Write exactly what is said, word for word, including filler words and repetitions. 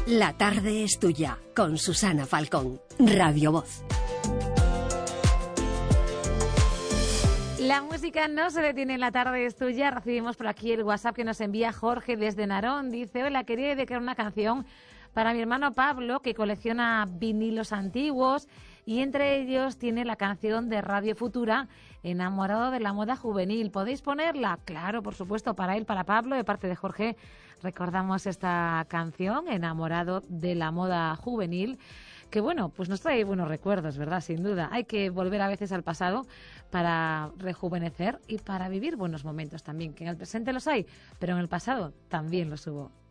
La tarde es tuya, con Susana Falcón, Radio Voz. La música no se detiene en La tarde es tuya. Recibimos por aquí el WhatsApp que nos envía Jorge desde Narón. Dice, hola, quería dedicar una canción para mi hermano Pablo, que colecciona vinilos antiguos, y entre ellos tiene la canción de Radio Futura, Enamorado de la moda juvenil. ¿Podéis ponerla? Claro, por supuesto, para él, para Pablo, de parte de Jorge. Recordamos esta canción, Enamorado de la moda juvenil, que bueno, pues nos trae buenos recuerdos, ¿verdad? Sin duda. Hay que volver a veces al pasado para rejuvenecer y para vivir buenos momentos también, que en el presente los hay, pero en el pasado también los hubo.